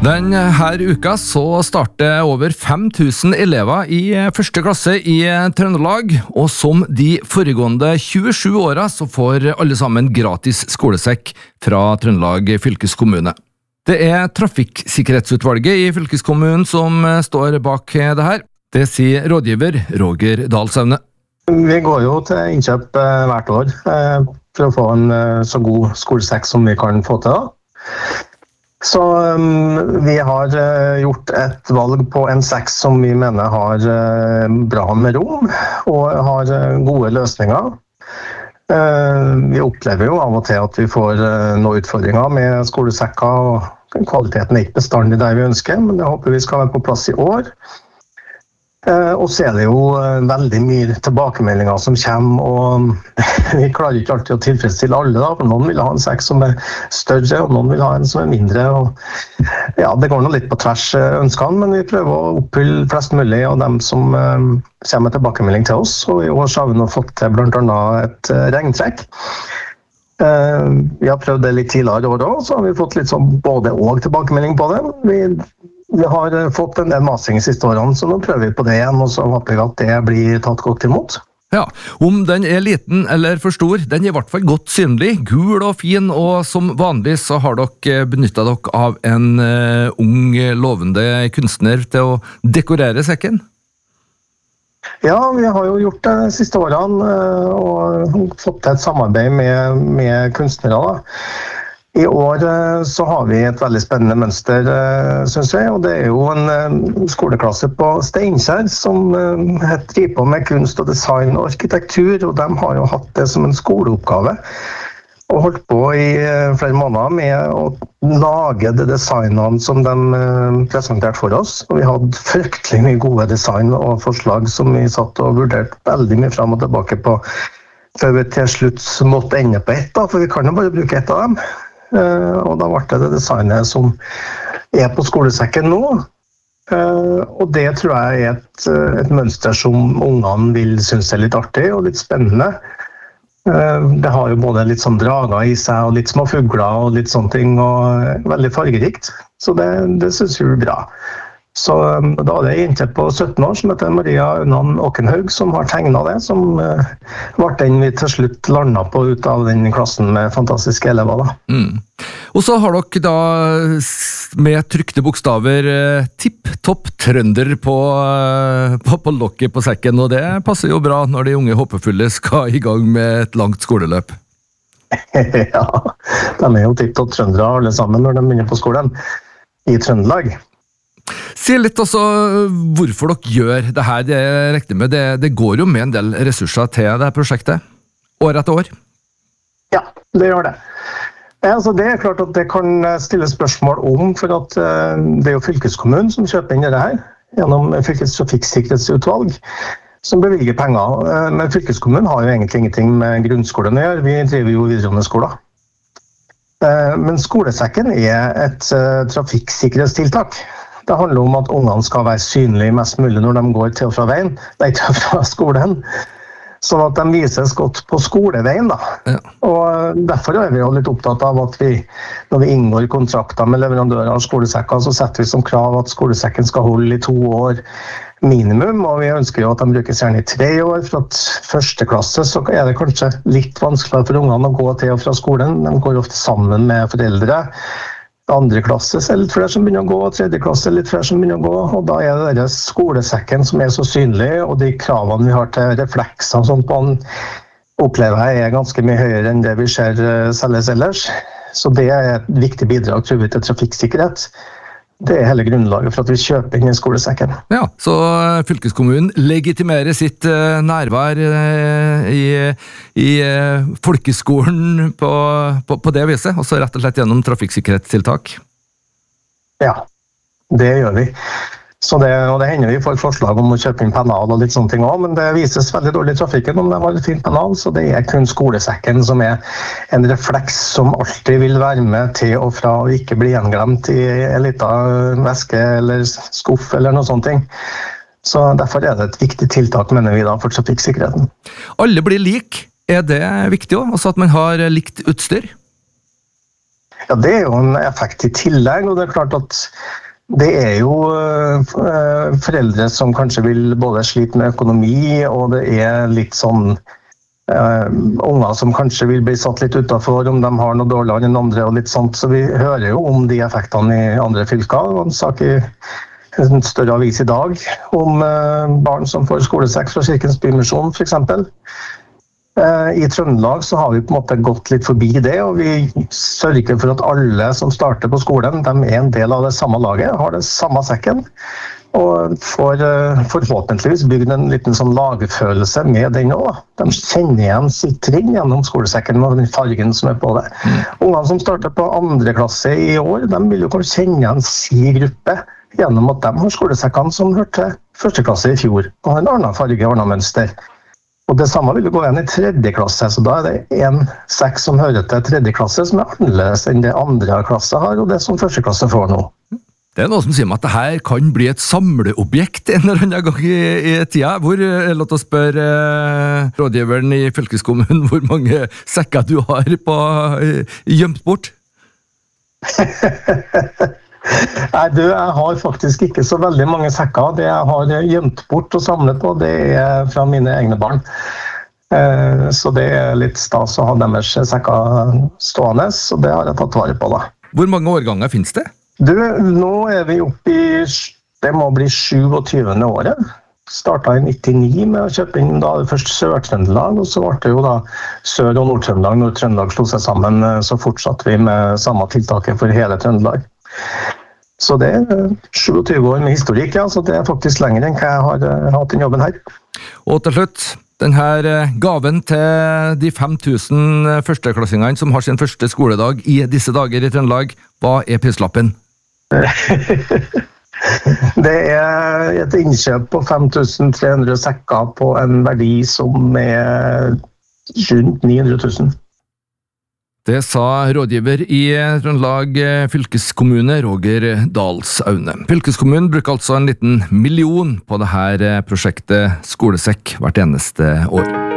Denne uka så starter over 5000 elever i første klasse i Trøndelag, og som de foregående 27 årene så får alle sammen gratis skolesekk fra Trøndelag fylkeskommune. Det Trafikksikkerhetsutvalget i fylkeskommunen som står bak det her. Det sier rådgiver Roger Dahlsaune. Vi går jo til innkjøp hvert år for å få en så god skolesekk som vi kan få til da. Så vi har gjort et valg på en sekk som vi mener har bra med rom og har gode løsninger. Vi opplever jo av og til at vi får noen utfordringer med skolesekker, og kvaliteten ikke bestandig der vi ønsker, men det håper vi skal være på plass i år. Og så det jo veldig mye tilbakemeldinger som kommer, og vi klarer ikke alltid å tilfredsstille alle da, for noen vil ha en sekk som større, og noen vil ha en som mindre, og ja, det går nå litt på tvers ønskene, men vi prøver å oppfylle flest mulig av dem som kommer med tilbakemelding til oss, og i år så har vi nå fått til blant annet et regntrekk. Vi har prøvd det litt tidligere år også, så har vi fått litt sånn både og tilbakemelding på det. Vi har fått en del masing de siste årene, så nå prøver vi på det igjen, og så håper jeg at det blir tatt godt imot. Ja, om den liten eller for stor, den i hvert fall godt synlig, gul og fin, og som vanlig så har dere benyttet dere av en ung, lovende kunstner til å dekorere sekken. Ja, vi har jo gjort det de siste årene, og fått til et samarbeid med kunstnere da. I år så har vi et veldig spennende mønster, synes jeg, og det jo en skoleklasse på Steinkjer som driver på med kunst og design og arkitektur, og de har jo hatt det som en skoleoppgave og holdt på i flere måneder med å lage de designene som de presenterte for oss. Og vi hadde fryktelig mye gode design og forslag som vi satt og vurderte veldig mye frem og tilbake på, før vi til slutt måtte ende på ett, da, for vi kan jo bare bruke ett av dem. Og da ble det designet som på skolesekken nå, og det tror jeg et mønster som ungene vil synes litt artig og litt spennende. Det har jo både litt sånn drager i seg og litt små fugler og litt sånne ting, og veldig fargerikt, så det synes vi bra. Så da det en jente på 17 år som heter Maria Unnan Åkenhaug som har tegnet det, som ble den vi til slutt landet på ut av den klassen med fantastiske elever da. Og så har dere da med trykte bokstaver tipp-topp trønder på lokket på sekken, og det passer jo bra når de unge håpefulle skal i gang med et langt skoleløp. Ja, de jo tipp-topp trøndere alle sammen når de begynner på skolen i Trøndelag. Si litt også hvorfor dere gjør det her. Det går jo med en del ressurser til det her prosjektet, år etter år. Ja, det gjør det. Altså, det klart at det kan stille spørsmål om, for at det jo fylkeskommunen som kjøper inn det her, gjennom Fylkets trafikksikkerhetsutvalg, som bevilger penger. Men fylkeskommunen har jo egentlig ingenting med grunnskolen å gjøre, vi driver jo videregående skoler. Men skolesekken et trafikksikkerhetstiltak. Det handler om at ungene skal være synlige mest mulig når de går til og fra veien, til og fra skolen, sånn at de vises godt på skoleveien da. Ja. Og derfor vi jo litt opptatt av at når vi inngår kontrakter med leverandører av skolesekker, så setter vi som krav at skolesekken skal holde i 2 år minimum, og vi ønsker jo at de brukes gjerne i 3 år, for at første klasse så det kanskje litt vanskeligere for ungene å gå til og fra skolen, de går ofte sammen med foreldre. Andre klasse litt flere som begynner å gå, tredje klasse litt flere som begynner å gå, og da det deres skolesekken som så synlig, og de kravene vi har til reflekser og sånt på den, opplever jeg ganske mye høyere enn det vi ser selges ellers. Så det et viktig bidrag, tror vi, til trafikksikkerhet. Det hele grunnlaget for at vi kjøper inn i skolesekken. Ja, så fylkeskommunen legitimerer sitt nærvær i folkeskolen på det viset, og så rett og slett gjennom trafikksikkerhetstiltak. Ja, det gjør vi. Så det hender vi får forslag om å kjøpe inn pennal og litt sånne ting også, men det vises veldig dårlig i trafikken om det var et fint pennal, så det kun skolesekken som en refleks som alltid vil være med til og fra og ikke bli gjenglemt i en liten veske eller skuff eller noe sånt ting. Så derfor det et viktig tiltak, mener vi da, for trafikksikkerheten. Alle blir lik. Det viktig også, altså at man har likt utstyr? Ja, det er jo en effekt i tillegg, og det er klart at det er jo foreldre som kanskje vil både slite med økonomi, og det er litt sånn unger som kanskje vil bli satt litt utenfor om de har noe dårligere enn andre og litt sånt, så vi hører jo om de effektene i andre fylker. Det var en sak i en større avis i dag om barn som får skolesekk fra Kirkens Bymisjon for eksempel. I Trøndelag så har vi på en måte gått litt forbi det, og vi sørger for at alle som starter på skolen, de er en del av det samme laget, har det samme sekken, og får forhåpentligvis bygd en liten sånn lagfølelse med den også. De kjenner igjen sitt trinn gjennom skolesekken og den fargen som er på det. Ungene som starter på 2. klasse i år, de vil jo kunne kjenne igjen sin gruppe gjennom at de har skolesekkene som hørte til 1. klasse i fjor, og har en annen farge og annen mønster. Og det samme vil jo gå igjen i 3. klasse, så da er det en sekk som hører til 3. klasse som er annerledes enn det 2. klasse har, og det som 1. klasse får nå. Det er noe som sier meg at dette kan bli et samleobjekt en eller annen gang i tida. Hvor, la oss spørre rådgiveren i fylkeskommunen, hvor mange sekker du har gjemt bort? Nei, jeg har faktisk ikke så veldig mange sekker. Det jeg har gjemt bort og samlet på, det er fra mine egne barn. Så det er litt stas å ha deres sekker stående, så det har jeg tatt vare på da. Hvor mange årganger finnes det? Nå er vi oppe i, det må bli 27. året. Startet i 99 med å kjøpe inn da først Sør-Trøndelag, og så ble det jo da Sør- og Nord-Trøndelag. Når Trøndelag slo seg sammen, så fortsatte vi med samme tiltaket for hele Trøndelag. Så det er 27 år med historikk, ja, så det er faktisk lenger enn hva jeg har hatt den jobben her. Og til slutt, denne gaven til de 5000 førsteklassingene som har sin første skoledag i disse dager i Trøndelag, hva er prislappen? Det er et innkjøp på 5300 sekker på en verdi som er rundt 900 000. Det sa rådgiver i Trøndelag fylkeskommune, Roger Dalsaune. Fylkeskommunen bruker altså 1 liten million på dette prosjektet Skolesekk hvert eneste år.